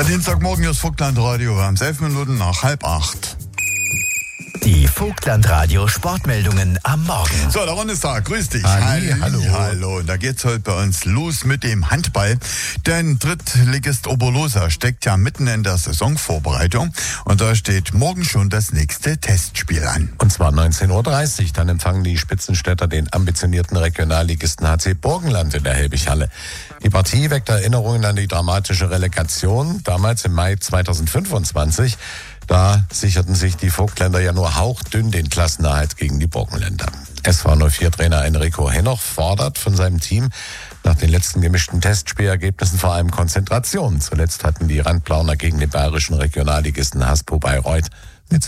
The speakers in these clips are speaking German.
Dienstagmorgen ist Vogtlandradio. Wir haben 11 Minuten nach 7:30. Die Vogtlandradio Sportmeldungen am Morgen. So, der Ron ist da. Grüß dich. Hallo. Und da geht's heute bei uns los mit dem Handball. Denn Drittligist Oberlosa steckt ja mitten in der Saisonvorbereitung. Und da steht morgen schon das nächste Testspiel an. Und zwar 19:30 Uhr. Dann empfangen die Spitzenstädter den ambitionierten Regionalligisten HC Burgenland in der Helbighalle. Die Partie weckt Erinnerungen an die dramatische Relegation, damals im Mai 2025. Da sicherten sich die Vogtländer ja nur hauchdünn den Klassenerhalt gegen die Burgenländer. SV 04-Trainer Enrico Henoch fordert von seinem Team nach den letzten gemischten Testspielergebnissen vor allem Konzentration. Zuletzt hatten die Randplauner gegen den bayerischen Regionalligisten Haspo Bayreuth mit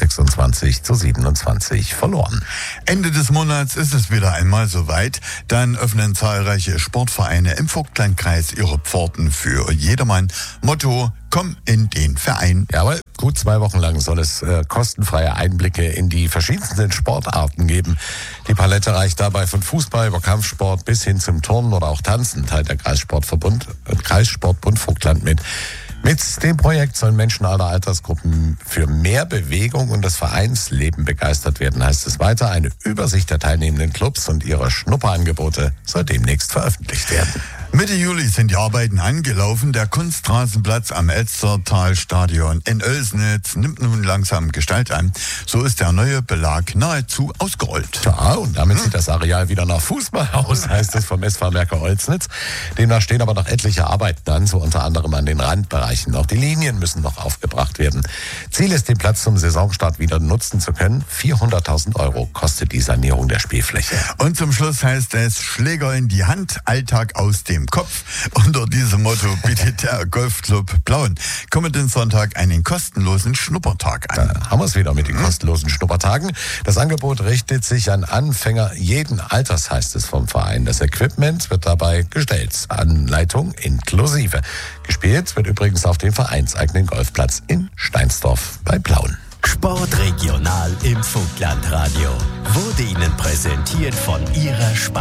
26:27 verloren. Ende des Monats ist es wieder einmal soweit. Dann öffnen zahlreiche Sportvereine im Vogtlandkreis ihre Pforten für jedermann. Motto: Komm in den Verein. Jawohl, gut 2 Wochen lang soll es kostenfreie Einblicke in die verschiedensten Sportarten geben. Die Palette reicht dabei von Fußball über Kampfsport bis hin zum Turnen oder auch Tanzen, teilt der Kreissportbund Vogtland mit. Mit dem Projekt sollen Menschen aller Altersgruppen für mehr Bewegung und das Vereinsleben begeistert werden, heißt es weiter. Eine Übersicht der teilnehmenden Clubs und ihrer Schnupperangebote soll demnächst veröffentlicht werden. Mitte Juli sind die Arbeiten angelaufen. Der Kunstrasenplatz am Elstertalstadion in Oelsnitz nimmt nun langsam Gestalt an. So ist der neue Belag nahezu ausgerollt. Ja, und damit sieht das Areal wieder nach Fußball aus, heißt es vom SV Merker Oelsnitz. Demnach stehen aber noch etliche Arbeiten an, so unter anderem an den Randbereichen. Auch die Linien müssen noch aufgebracht werden. Ziel ist, den Platz zum Saisonstart wieder nutzen zu können. 400.000 € kostet die Sanierung der Spielfläche. Und zum Schluss heißt es: Schläger in die Hand, Alltag aus dem Kopf. Unter diesem Motto bietet der Golfclub Plauen kommenden Sonntag einen kostenlosen Schnuppertag an. Da haben wir es wieder mit den kostenlosen Schnuppertagen. Das Angebot richtet sich an Anfänger jeden Alters, heißt es vom Verein. Das Equipment wird dabei gestellt. Anleitung inklusive. Gespielt wird übrigens auf dem vereinseigenen Golfplatz in Steinsdorf bei Plauen. Sportregional im Vogtlandradio wurde Ihnen präsentiert von Ihrer